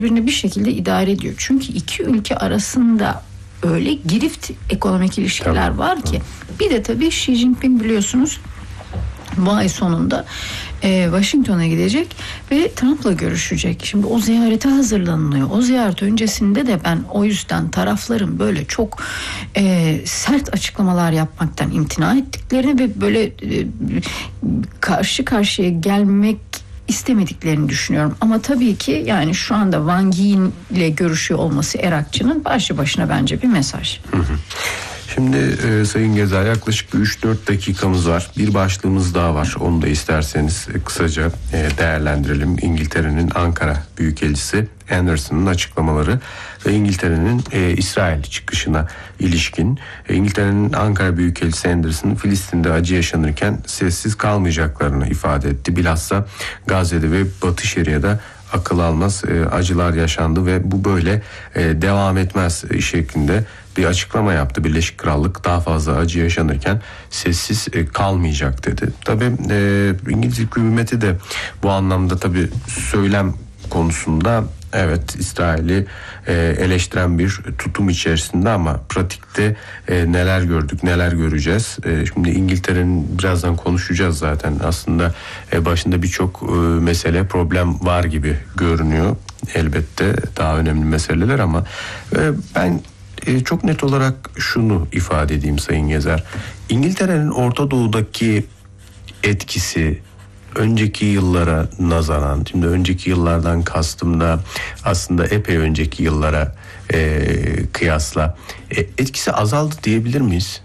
birbirini bir şekilde idare ediyor. Çünkü iki ülke arasında öyle girift ekonomik ilişkiler var ki. Bir de tabii Xi Jinping biliyorsunuz bu ay sonunda Washington'a gidecek ve Trump'la görüşecek. Şimdi o ziyarete hazırlanılıyor. O ziyaret öncesinde de ben o yüzden tarafların böyle çok sert açıklamalar yapmaktan imtina ettiklerini ve böyle karşı karşıya gelmek istemediklerini düşünüyorum. Ama tabii ki yani şu anda Wang Yi ile görüşüyor olması Irakçı'nın başlı başına bence bir mesaj. Şimdi Sayın Gezer, yaklaşık 3-4 dakikamız var. Bir başlığımız daha var. Onu da isterseniz kısaca değerlendirelim. İngiltere'nin Ankara Büyükelçisi Anderson'ın açıklamaları ve İngiltere'nin İsrail çıkışına ilişkin. İngiltere'nin Ankara Büyükelçisi Anderson, Filistin'de acı yaşanırken sessiz kalmayacaklarını ifade etti. Bilhassa Gazze'de ve Batı Şeria'da akıl almaz acılar yaşandı ve bu böyle devam etmez şeklinde bir açıklama yaptı. Birleşik Krallık daha fazla acı yaşanırken sessiz kalmayacak dedi. Tabii İngiliz hükümeti de bu anlamda tabii söylem konusunda evet İsrail'i eleştiren bir tutum içerisinde ama pratikte neler gördük, neler göreceğiz. Şimdi İngiltere'nin birazdan konuşacağız zaten. Aslında başında birçok mesele, problem var gibi görünüyor. Elbette daha önemli meseleler ama ben çok net olarak şunu ifade edeyim Sayın Gezer. İngiltere'nin Orta Doğu'daki etkisi önceki yıllara nazaran, şimdi önceki yıllardan kastım da aslında epey önceki yıllara kıyasla etkisi azaldı diyebilir miyiz?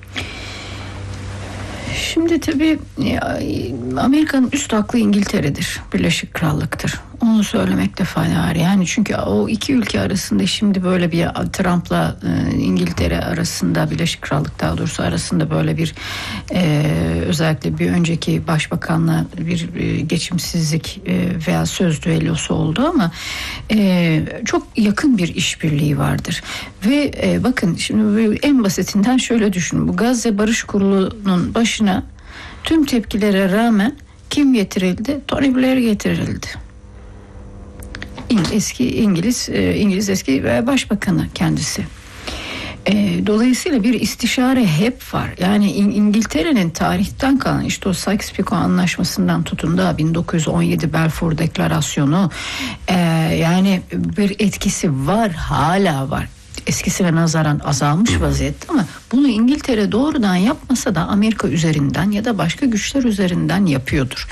Şimdi tabii Amerika'nın üst aklı İngiltere'dir, Birleşik Krallık'tır. Onu söylemekte fayda var. Yani çünkü o iki ülke arasında şimdi böyle bir Trump'la İngiltere arasında, Birleşik Krallık daha doğrusu arasında böyle bir özellikle bir önceki başbakanla bir geçimsizlik veya söz düellosu oldu ama çok yakın bir işbirliği vardır. Ve bakın şimdi en basitinden şöyle düşünün. Bu Gazze Barış Kurulu'nun başına tüm tepkilere rağmen kim getirildi? Tony Blair getirildi. İngiliz eski başbakanı kendisi. Dolayısıyla bir istişare hep var. Yani İngiltere'nin tarihten kalan işte o Sykes-Picot Anlaşması'ndan tutun da 1917 Balfour Deklarasyonu yani bir etkisi var, hala var. Eskisine nazaran azalmış vaziyette ama bunu İngiltere doğrudan yapmasa da Amerika üzerinden ya da başka güçler üzerinden yapıyordur.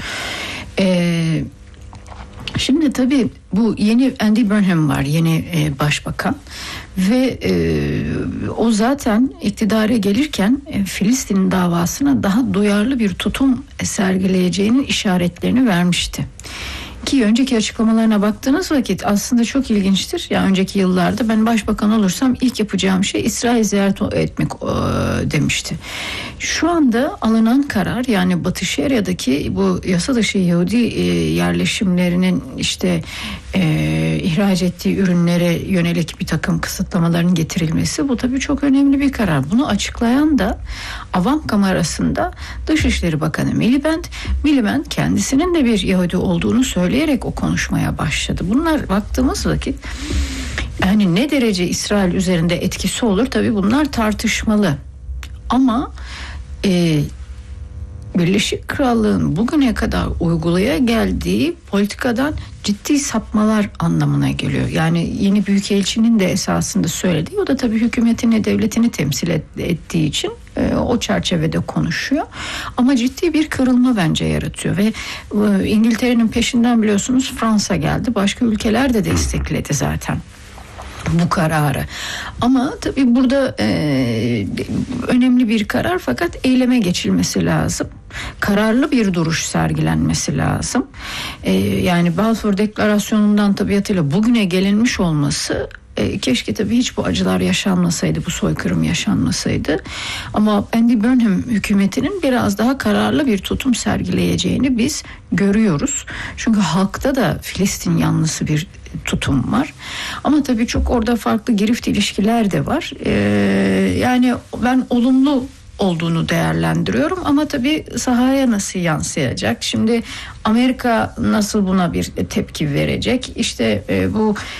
Şimdi tabii bu yeni Andy Burnham var, yeni başbakan ve o zaten iktidara gelirken Filistin davasına daha duyarlı bir tutum sergileyeceğinin işaretlerini vermişti. Ki önceki açıklamalarına baktığınız vakit aslında çok ilginçtir. Ya önceki yıllarda ben başbakan olursam ilk yapacağım şey İsrail ziyaret etmek demişti. Şu anda alınan karar, yani Batı Şeria'daki bu yasa dışı Yahudi yerleşimlerinin işte ihraç ettiği ürünlere yönelik bir takım kısıtlamaların getirilmesi, bu tabii çok önemli bir karar. Bunu açıklayan da Avam Kamerası'nda Dışişleri Bakanı Miliband kendisinin de bir Yahudi olduğunu söyleyerek o konuşmaya başladı. Bunlar baktığımız vakit yani ne derece İsrail üzerinde etkisi olur, tabii bunlar tartışmalı. Ama Birleşik Krallığın bugüne kadar uygulaya geldiği politikadan ciddi sapmalar anlamına geliyor. Yani yeni büyükelçinin de esasında söylediği, o da tabii hükümetini, devletini temsil ettiği için o çerçevede konuşuyor. Ama ciddi bir kırılma bence yaratıyor ve İngiltere'nin peşinden biliyorsunuz Fransa geldi. Başka ülkeler de destekledi zaten bu kararı. Ama tabii burada önemli bir karar, fakat eyleme geçilmesi lazım. Kararlı bir duruş sergilenmesi lazım. Yani Balfour Deklarasyonu'ndan tabiatıyla bugüne gelinmiş olması, keşke tabii hiç bu acılar yaşanmasaydı, bu soykırım yaşanmasaydı. Ama Andy Burnham hükümetinin biraz daha kararlı bir tutum sergileyeceğini biz görüyoruz. Çünkü halkta da Filistin yanlısı bir tutum var. Ama tabii çok orada farklı girift ilişkiler de var. Yani ben olumlu olduğunu değerlendiriyorum. Ama tabii sahaya nasıl yansıyacak? Şimdi Amerika nasıl buna bir tepki verecek? İşte bu